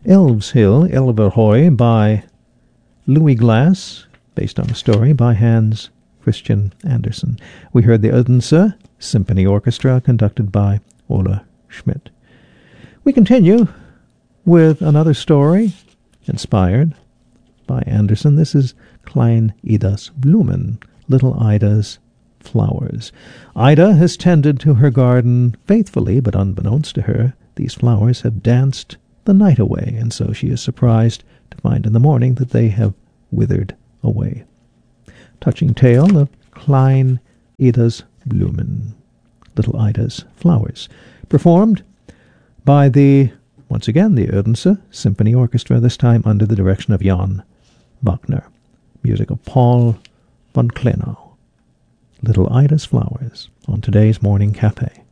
Elves Hill, Elverhøy by Louis Glass, based on a story by Hans Christian Andersen. We heard the Odense Symphony Orchestra, conducted by Ola Schmidt. We continue with another story inspired by Andersen. This is Klein Idas Blumen, Little Ida's Flowers. Ida has tended to her garden faithfully, but unbeknownst to her, these flowers have danced the night away, and so she is surprised to find in the morning that they have withered away. Touching tale of Klein Ida's Blumen, Little Ida's Flowers, performed by once again, the Odense Symphony Orchestra, this time under the direction of Jan Wagner. Music of Paul von Klenau. Little Ida's Flowers on today's Morning Cafe.